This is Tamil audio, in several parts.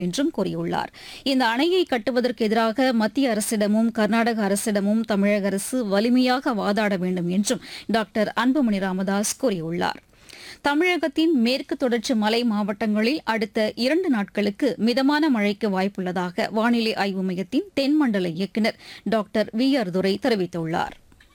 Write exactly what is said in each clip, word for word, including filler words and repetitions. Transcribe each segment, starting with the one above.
என்றும் கூறியுள்ளார். இந்த அணையை கட்டுவதற்கு எதிராக மத்திய அரசிடமும் கர்நாடக அரசிடமும் தமிழக அரசு வலிமையாக வாதாட வேண்டும் என்றும் டாக்டர் அன்புமணி ராமதாஸ் கூறியுள்ளார். தமிழகத்தின் மேற்கு தொடர்ச்சி மலை மாவட்டங்களில் அடுத்த இரண்டு நாட்களுக்கு மிதமான மழைக்கு வாய்ப்புள்ளதாக வானிலை ஆய்வு மையத்தின் தென்மண்டல இயக்குநர் டாக்டர் வி ஆர் துரை தெரிவித்துள்ளார்.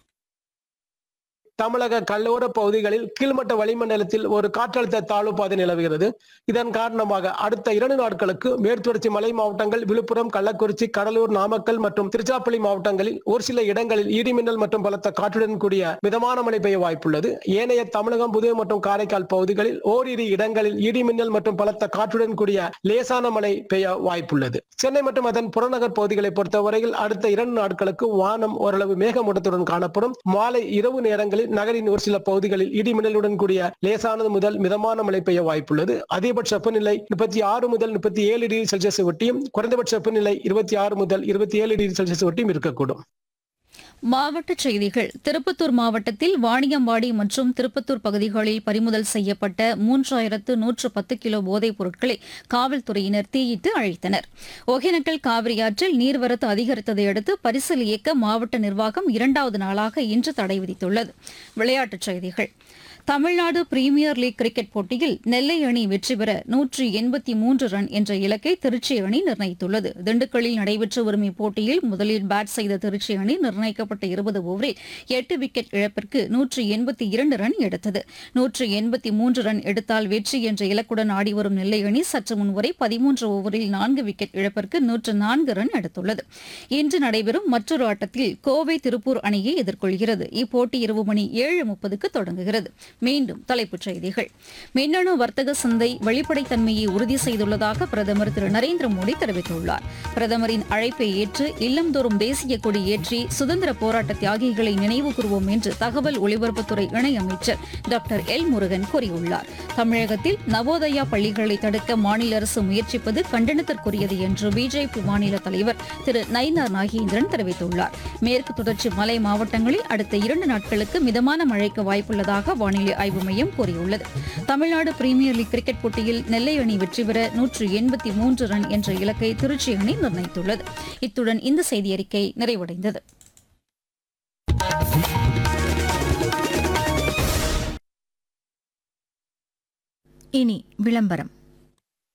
தமிழக கடலோர பகுதிகளில் கீழ்மட்ட வளிமண்டலத்தில் ஒரு காற்றழுத்த தாழ்வு பாதை நிலவுகிறது. இதன் காரணமாக அடுத்த இரண்டு நாட்களுக்கு மேற்குத்தொடர்ச்சி மலை மாவட்டங்கள், விழுப்புரம், கள்ளக்குறிச்சி, கடலூர், நாமக்கல் மற்றும் திருச்சிராப்பள்ளி மாவட்டங்களில் ஒரு சில இடங்களில் இடிமின்னல் மற்றும் பலத்த காற்றுடன் கூடிய மிதமான மழை பெய்ய வாய்ப்புள்ளது. ஏனைய தமிழகம், புதுவை மற்றும் காரைக்கால் பகுதிகளில் ஓரிரு இடங்களில் இடிமின்னல் மற்றும் பலத்த காற்றுடன் கூடிய லேசான மழை பெய்ய வாய்ப்புள்ளது. சென்னை மற்றும் அதன் புறநகர் பகுதிகளை பொறுத்தவரையில் அடுத்த இரண்டு நாட்களுக்கு வானம் ஓரளவு மேகமூட்டத்துடன் காணப்படும். மாலை இரவு நேரங்களில் நகரின் ஒரு சில பகுதிகளில் இடிமின்னலுடன் கூடிய லேசானது முதல் மிதமான மழை பெய்ய வாய்ப்புள்ளது. அதிகபட்ச வெப்பநிலை முப்பத்தி ஆறு முதல் முப்பத்தி ஏழு டிகிரி செல்சியஸ் ஒட்டியும், குறைந்தபட்ச வெப்பநிலை இருபத்தி ஆறு முதல் இருபத்தி ஏழு டிகிரி செல்சியஸ் ஒட்டியும் இருக்கக்கூடும். மாவட்டச் செய்திகள். திருப்பத்தூர் மாவட்டத்தில் வாணியம்பாடி மற்றும் திருப்பத்தூர் பகுதிகளில் பறிமுதல் செய்யப்பட்ட மூன்றாயிரத்து நூற்று பத்து கிலோ போதைப் பொருட்களை காவல்துறையினர் தீயிட்டு அழித்தனர். ஒகேனக்கல் காவிரியாற்றில் நீர்வரத்து அதிகரித்ததை அடுத்து பரிசல் இயக்க மாவட்ட நிர்வாகம் இரண்டாவது நாளாக இன்று தடை விதித்துள்ளது. விளையாட்டுச் செய்திகள். தமிழ்நாடு பிரீமியர் லீக் கிரிக்கெட் போட்டியில் நெல்லை அணி வெற்றி பெற நூற்று எண்பத்தி மூன்று ரன் என்ற இலக்கை திருச்சி அணி நிர்ணயித்துள்ளது. திண்டுக்கல்லில் நடைபெற்று வரும் இப்போட்டியில் முதலில் பேட் செய்த திருச்சி அணி நிர்ணயிக்கப்பட்ட இருபது ஓவரில் எட்டு விக்கெட் இழப்பிற்கு நூற்று எண்பத்தி இரண்டு ரன் எடுத்தது. நூற்று எண்பத்தி மூன்று ரன் எடுத்தால் வெற்றி என்ற இலக்குடன் ஆடிவரும் நெல்லை அணி சற்று முன்வரை பதிமூன்று ஓவரில் நான்கு விக்கெட் இழப்பிற்கு நூற்று நான்கு ரன் எடுத்துள்ளது. இன்று நடைபெறும் மற்றொரு ஆட்டத்தில் கோவை திருப்பூர் அணியை எதிர்கொள்கிறது. இப்போட்டி இரவு மணி ஏழு முப்பதுக்கு தொடங்குகிறது. மீண்டும் தலைப்புச் செய்திகள். மின்னணு வர்த்தக சந்தை வெளிப்படைத்தன்மையை உறுதி செய்துள்ளதாக பிரதமர் திரு நரேந்திர மோடி தெரிவித்துள்ளார். பிரதமரின் அழைப்பை ஏற்று இல்லந்தோறும் தேசிய கொடி ஏற்றி சுதந்திர போராட்ட தியாகிகளை நினைவு கூறுவோம் என்று தகவல் ஒலிபரப்புத்துறை இணையமைச்சர் டாக்டர் எல் முருகன் கூறியுள்ளார். தமிழகத்தில் நவோதயா பள்ளிகளை தடுக்க மாநில அரசு முயற்சிப்பது கண்டனத்திற்குரியது என்று பிஜேபி மாநில தலைவர் திரு நயினார் நாகேந்திரன் தெரிவித்துள்ளார். மேற்கு தொடர்ச்சி மலை மாவட்டங்களில் அடுத்த இரண்டு நாட்களுக்கு மிதமான மழைக்கு வாய்ப்புள்ளதாக வானிலை ஆய்வு மையம் கூறியுள்ளது. தமிழ்நாடு பிரீமியர் லீக் கிரிக்கெட் போட்டியில் நெல்லை அணி வெற்றி பெற நூற்று எண்பத்தி மூன்று ரன் என்ற இலக்கை திருச்சி அணி நிர்ணயித்துள்ளது. இத்துடன் இந்த செய்தியறிக்கை நிறைவடைந்தது. இனி விளம்பரம்.